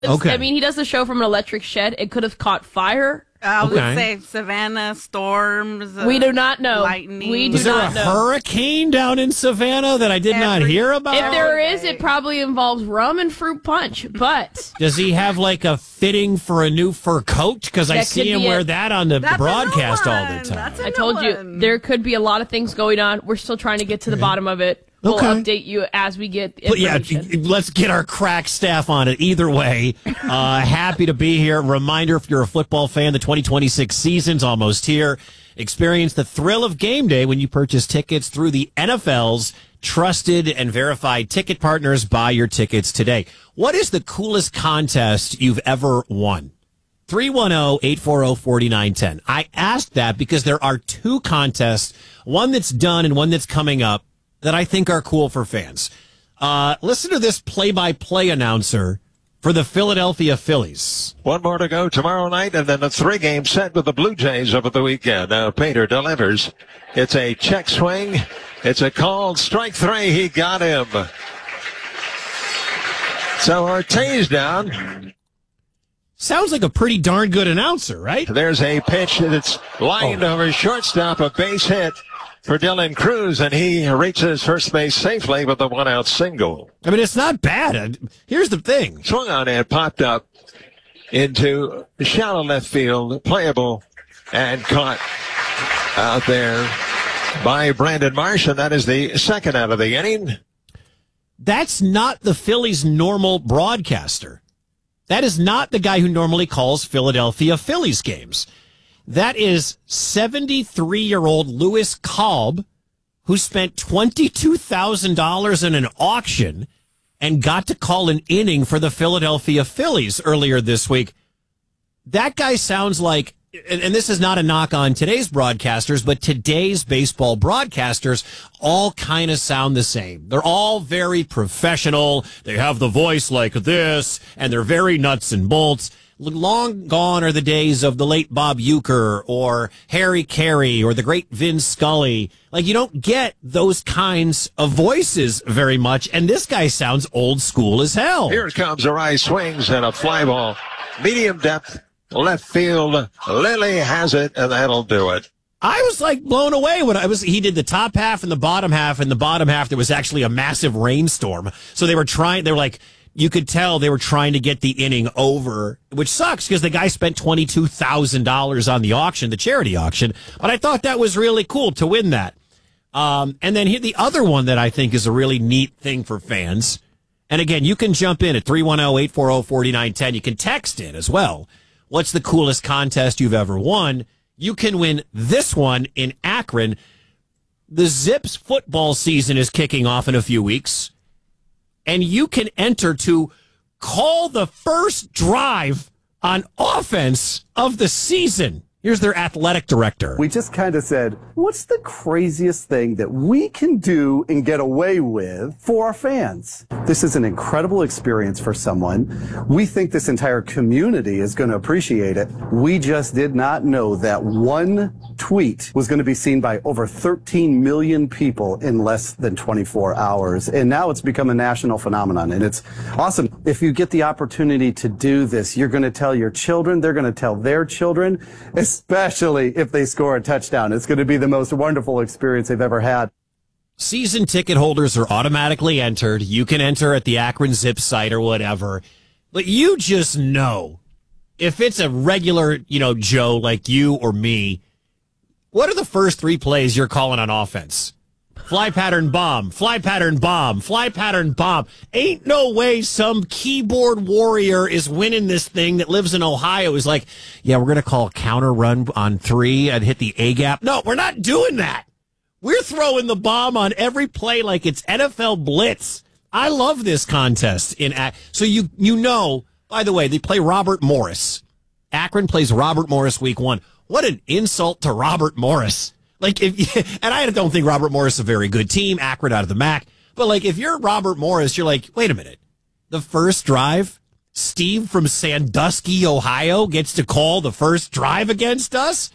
Okay. I mean, he does the show from an electric shed. It could have caught fire. I would say Savannah, storms. We do not know. Lightning. We do Was there not a know. hurricane down in Savannah that I did not hear about? If there is, it probably involves rum and fruit punch. But does he have like a fitting for a new fur coat? Because I That see could him be wear it. that on the That's a new broadcast all one. the time. That's a I new told you, one. there could be a lot of things going on. We're still trying to get to the bottom of it. We'll Okay. update you as we get But yeah, information. let's get our crack staff on it. Either way, happy to be here. Reminder, if you're a football fan, the 2026 season's almost here. Experience the thrill of game day when you purchase tickets through the NFL's trusted and verified ticket partners. Buy your tickets today. What is the coolest contest you've ever won? 310-840-4910. I asked that because there are two contests, one that's done and one that's coming up, that I think are cool for fans. Listen to this play-by-play announcer for the Philadelphia Phillies. One more to go tomorrow night, and then a 3-game set with the Blue Jays over the weekend. Now Painter delivers. It's a check swing. It's a called strike 3. He got him. So Ortiz down. Sounds like a pretty darn good announcer, right? There's a pitch that's lined over shortstop, a base hit for Dylan Cruz, and he reaches first base safely with a 1-out single. I mean, it's not bad. Here's the thing. Swung on and popped up into shallow left field, playable, and caught out there by Brandon Marsh, and that is the second out of the inning. That's not the Phillies' normal broadcaster. That is not the guy who normally calls Philadelphia Phillies games. That is 73-year-old Louis Kolb, who spent $22,000 in an auction and got to call an inning for the Philadelphia Phillies earlier this week. That guy sounds like, and this is not a knock on today's broadcasters, but today's baseball broadcasters all kind of sound the same. They're all very professional. They have the voice like this, and they're very nuts and bolts. Long gone are the days of the late Bob Uecker or Harry Carey or the great Vin Scully. Like, you don't get those kinds of voices very much, and this guy sounds old school as hell. Here comes Arise, swings and a fly ball. Medium depth, left field. Lilly has it, and that'll do it. I was like blown away when he did the top half and the bottom half. In the bottom half, there was actually a massive rainstorm. So they were like, you could tell they were trying to get the inning over, which sucks because the guy spent $22,000 on the auction, the charity auction. But I thought that was really cool to win that. And then here, the other one that I think is a really neat thing for fans. And again, you can jump in at 310-840-4910. You can text in as well. What's the coolest contest you've ever won? You can win this one in Akron. The Zips football season is kicking off in a few weeks. And you can enter to call the first drive on offense of the season. Here's their athletic director. We just kind of said, what's the craziest thing that we can do and get away with for our fans? This is an incredible experience for someone. We think this entire community is going to appreciate it. We just did not know that one tweet was going to be seen by over 13 million people in less than 24 hours. And now it's become a national phenomenon, and it's awesome. If you get the opportunity to do this, you're going to tell your children, they're going to tell their children, especially if they score a touchdown. It's going to be the most wonderful experience they've ever had. Season ticket holders are automatically entered. You can enter at the Akron Zip site or whatever. But you just know, if it's a regular, Joe like you or me, what are the first three plays you're calling on offense? Fly pattern bomb, fly pattern bomb, fly pattern bomb. Ain't no way some keyboard warrior is winning this thing that lives in Ohio is like, yeah, we're going to call a counter run on 3 and hit the A gap. No, we're not doing that. We're throwing the bomb on every play like it's NFL blitz. I love this contest. So you know, by the way, they play Robert Morris. Akron plays Robert Morris week 1. What an insult to Robert Morris. And I don't think Robert Morris is a very good team, Akron out of the MAC. But if you're Robert Morris, you're like, wait a minute. The first drive, Steve from Sandusky, Ohio gets to call the first drive against us?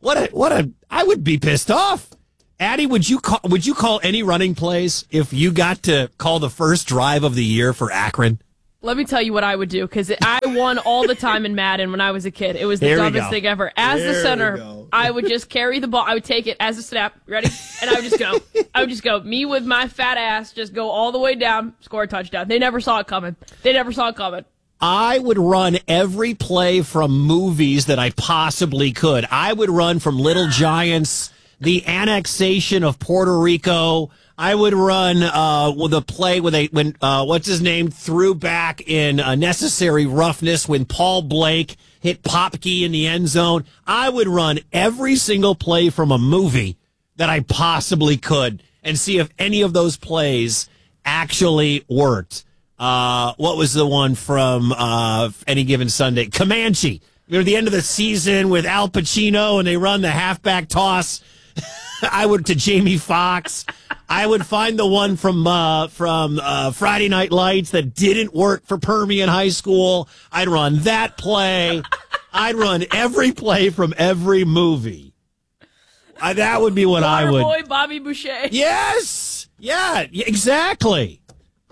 I would be pissed off. Addie, would you call any running plays if you got to call the first drive of the year for Akron? Let me tell you what I would do, because I won all the time in Madden when I was a kid. It was the dumbest thing ever. As the center, I would just carry the ball. I would take it as a snap. Ready? And I would just go. I would just go. Me with my fat ass, just go all the way down, score a touchdown. They never saw it coming. I would run every play from movies that I possibly could. I would run from Little Giants, the annexation of Puerto Rico. I would run with a play when what's his name threw back in Necessary Roughness when Paul Blake hit Popke in the end zone. I would run every single play from a movie that I possibly could and see if any of those plays actually worked. What was the one from Any Given Sunday? Comanche. Near the end of the season with Al Pacino and they run the halfback toss. I would to Jamie Foxx. I would find the one from Friday Night Lights that didn't work for Permian High School. I'd run that play. I'd run every play from every movie. That would be what I would. Boy, Bobby Boucher. Yes. Yeah, exactly.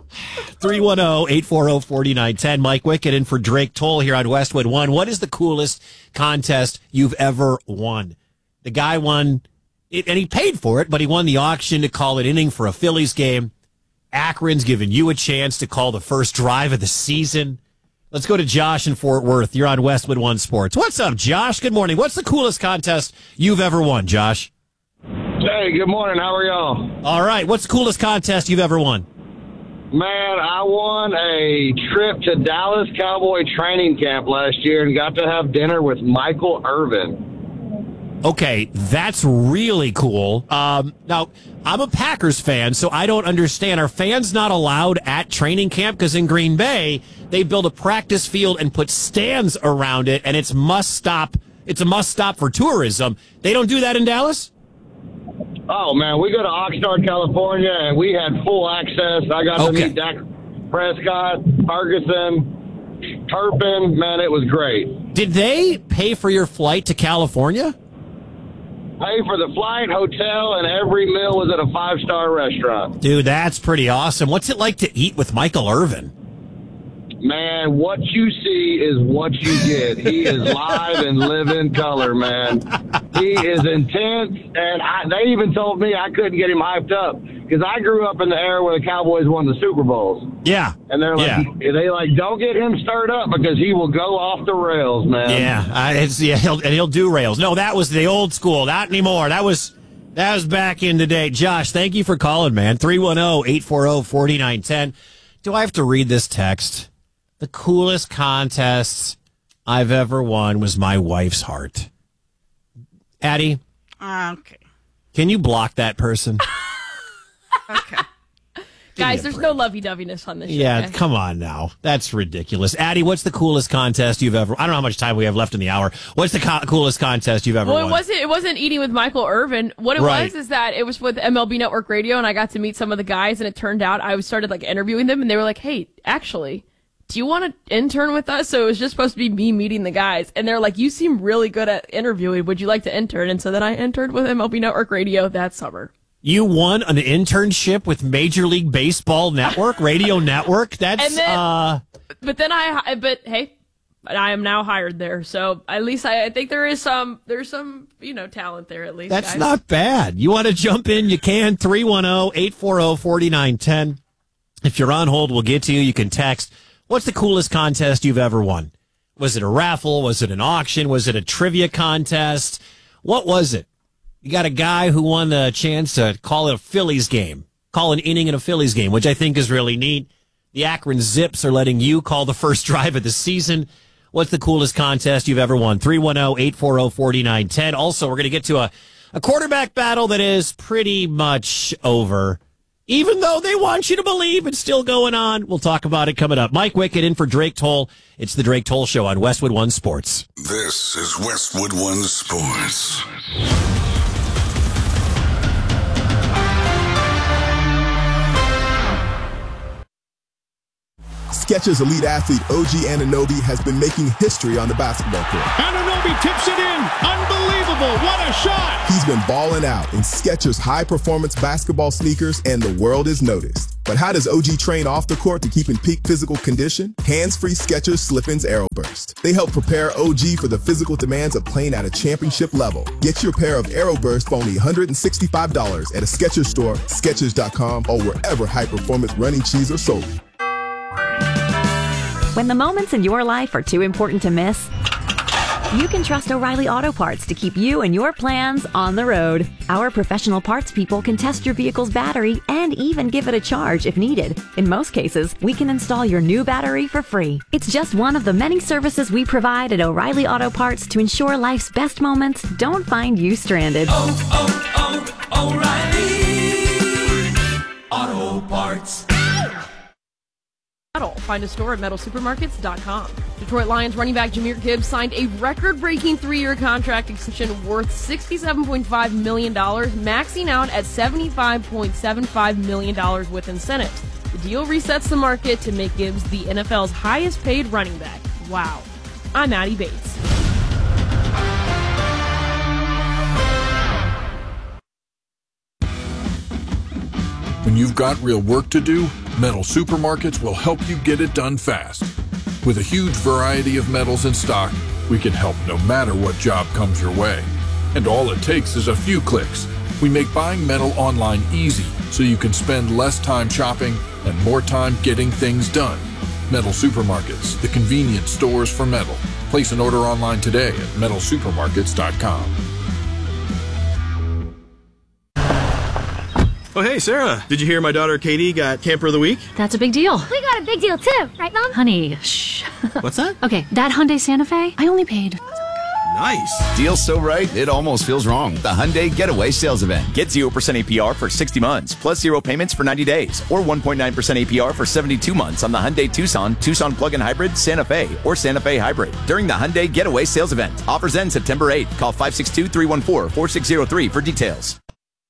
310-840-4910. Mike Wickett in for Drake Toll here on Westwood One. What is the coolest contest you've ever won? The guy won it, and he paid for it, but he won the auction to call an inning for a Phillies game. Akron's giving you a chance to call the first drive of the season. Let's go to Josh in Fort Worth. You're on Westwood One Sports. What's up, Josh? Good morning. What's the coolest contest you've ever won, Josh? Hey, good morning. How are y'all? All right. What's the coolest contest you've ever won? Man, I won a trip to Dallas Cowboy training camp last year and got to have dinner with Michael Irvin. Okay, that's really cool. Now, I'm a Packers fan, so I don't understand. Are fans not allowed at training camp? Because in Green Bay, they build a practice field and put stands around it, and it's must stop. It's a must stop for tourism. They don't do that in Dallas? Oh, man, we go to Oxnard, California, and we had full access. I got to meet Dak Prescott, Ferguson, Turpin. Man, it was great. Did they pay for your flight to California? Pay for the flight, hotel, and every meal was at a 5-star restaurant. Dude, that's pretty awesome. What's it like to eat with Michael Irvin? Man, what you see is what you get. He is live and live in color, man. He is intense, and they even told me I couldn't get him hyped up because I grew up in the era where the Cowboys won the Super Bowls. Yeah. And they're like, don't get him stirred up because he will go off the rails, man. Yeah, he'll do rails. No, that was the old school. Not anymore. That was back in the day. Josh, thank you for calling, man. 310-840-4910. Do I have to read this text? The coolest contest I've ever won was my wife's heart. Addie? Okay. Can you block that person? Okay. Guys, there's no lovey-doveyness on this show. Yeah, okay? Come on now. That's ridiculous. Addie, what's the coolest contest you've ever... I don't know how much time we have left in the hour. What's the coolest contest you've ever won? Well, it wasn't eating with Michael Irvin. What it was is that it was with MLB Network Radio, and I got to meet some of the guys, and it turned out I started interviewing them, and they were like, hey, actually... do you want to intern with us? So it was just supposed to be me meeting the guys. And they're like, you seem really good at interviewing. Would you like to intern? And so then I interned with MLB Network Radio that summer. You won an internship with Major League Baseball Network, Radio Network? That's, but hey, I am now hired there. So at least I think there's some, talent there at least. That's guys. not bad. You want to jump in? You can. 310-840-4910. If you're on hold, we'll get to you. You can text. What's the coolest contest you've ever won? Was it a raffle? Was it an auction? Was it a trivia contest? What was it? You got a guy who won the chance to call it a Phillies game, call an inning in a Phillies game, which I think is really neat. The Akron Zips are letting you call the first drive of the season. What's the coolest contest you've ever won? 310-840-4910. Also, we're going to get to a quarterback battle that is pretty much over. Even though they want you to believe it's still going on. We'll talk about it coming up. Mike Wickett in for Drake Toll. It's the Drake Toll Show on Westwood One Sports. This is Westwood One Sports. Skechers elite athlete OG Anunoby has been making history on the basketball court. Anunoby tips it in. Unbelievable. What a shot. He's been balling out in Skechers high-performance basketball sneakers, and the world has noticed. But how does OG train off the court to keep in peak physical condition? Hands-free Skechers Slip-ins AeroBurst. They help prepare OG for the physical demands of playing at a championship level. Get your pair of AeroBurst for only $165 at a Skechers store, Skechers.com, or wherever high-performance running shoes are sold. When the moments in your life are too important to miss, you can trust O'Reilly Auto Parts to keep you and your plans on the road. Our professional parts people can test your vehicle's battery and even give it a charge if needed. In most cases, we can install your new battery for free. It's just one of the many services we provide at O'Reilly Auto Parts to ensure life's best moments don't find you stranded. O'Reilly Auto Parts. Find a store at metalsupermarkets.com. Detroit Lions running back Jahmyr Gibbs signed a record-breaking 3-year contract extension worth $67.5 million, maxing out at $75.75 million with incentives. The deal resets the market to make Gibbs the NFL's highest-paid running back. Wow. I'm Maddie Bates. When you've got real work to do, Metal Supermarkets will help you get it done fast. With a huge variety of metals in stock, we can help no matter what job comes your way. And all it takes is a few clicks. We make buying metal online easy so you can spend less time shopping and more time getting things done. Metal Supermarkets, the convenient stores for metal. Place an order online today at metalsupermarkets.com. Oh, hey, Sarah. Did you hear my daughter Katie got Camper of the Week? That's a big deal. We got a big deal, too. Right, Mom? Honey, shh. What's that? Okay, that Hyundai Santa Fe, I only paid. Nice. Deal so right, it almost feels wrong. The Hyundai Getaway Sales Event. Get 0% APR for 60 months, plus 0 payments for 90 days, or 1.9% APR for 72 months on the Hyundai Tucson, Tucson Plug-in Hybrid, Santa Fe, or Santa Fe Hybrid during the Hyundai Getaway Sales Event. Offers end September 8th. Call 562-314-4603 for details.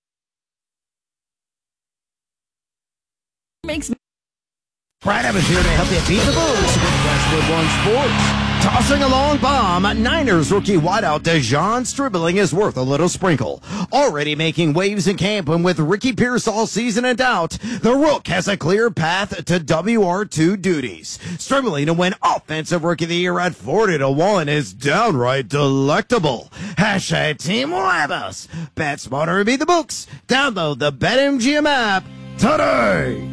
Brad Evans here to help you beat the blues with Westwood One Sports. Tossing a long bomb, Niners rookie wideout DeJon Stribling is worth a little sprinkle. Already making waves in camp, and with Ricky Pierce all season in doubt, the Rook has a clear path to WR2 duties. Stribling to win Offensive Rookie of the Year at 40-1 is downright delectable. Hashtag Team Labus. Bet smarter and beat the books. Download the BetMGM app today.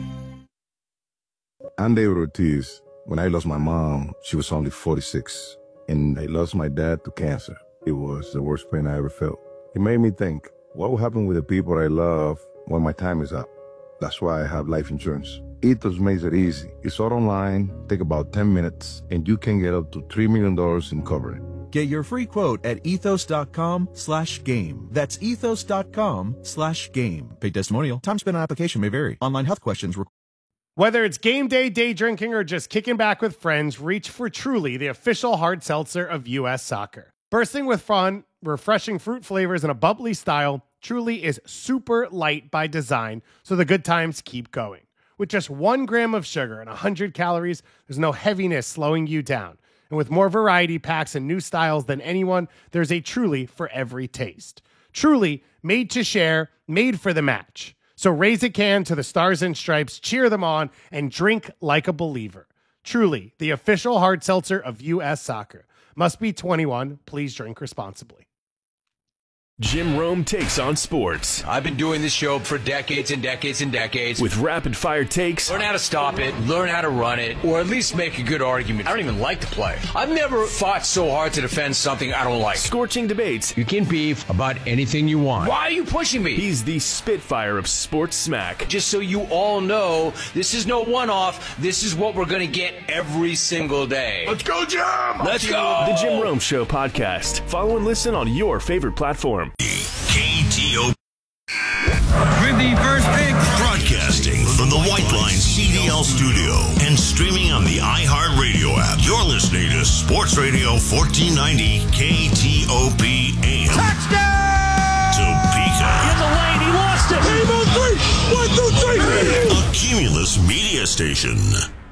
I'm David Ortiz. When I lost my mom, she was only 46, and I lost my dad to cancer. It was the worst pain I ever felt. It made me think, what will happen with the people I love when my time is up? That's why I have life insurance. Ethos makes it easy. It's all online, take about 10 minutes, and you can get up to $3 million in coverage. Get your free quote at ethos.com/game. That's ethos.com/game. Paid testimonial. Time spent on application may vary. Online health questions require. Whether it's game day, day drinking, or just kicking back with friends, reach for Truly, the official hard seltzer of U.S. Soccer. Bursting with fun, refreshing fruit flavors, and a bubbly style, Truly is super light by design, so the good times keep going. With just 1 gram of sugar and 100 calories, there's no heaviness slowing you down. And with more variety packs and new styles than anyone, there's a Truly for every taste. Truly, made to share, made for the match. So raise a can to the Stars and Stripes, cheer them on, and drink like a believer. Truly, the official hard seltzer of U.S. Soccer. Must be 21. Please drink responsibly. Jim Rome takes on sports. I've been doing this show for decades and decades and decades. With rapid-fire takes. Learn how to stop it, learn how to run it, or at least make a good argument. I don't even like to play. I've never fought so hard to defend something I don't like. Scorching debates. You can beef about anything you want. Why are you pushing me? He's the Spitfire of sports smack. Just so you all know, this is no one-off. This is what we're going to get every single day. Let's go, Jim! Let's go! The Jim Rome Show podcast. Follow and listen on your favorite platform. KTO. With the first pick. Broadcasting from the White Line CDL studio and streaming on the iHeartRadio app. You're listening to Sports Radio 1490 KTOP AM. Touchdown! Topeka. In the lane, he lost it. Game on 3. 1, 2, 3. A Cumulus media station.